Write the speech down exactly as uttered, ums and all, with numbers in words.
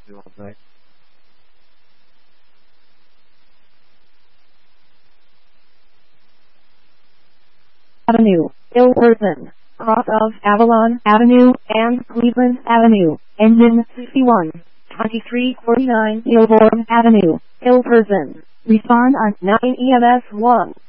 Avenue, Ilperson, cross of Avalon Avenue and Cleveland Avenue, engine sixty-one, twenty-three forty-nine Milborne Avenue, Ilperson. Respond on nine E M S one.